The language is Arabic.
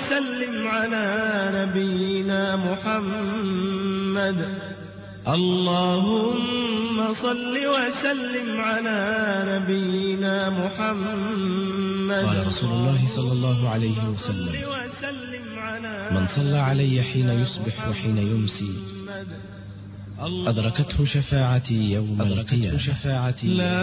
وسلم على نبينا محمد. اللهم صل وسلم على نبينا محمد. قال رسول الله صلى الله عليه وسلم: من صلى علي حين يصبح وحين يمسي أدركته شفاعتي يوم القيامة.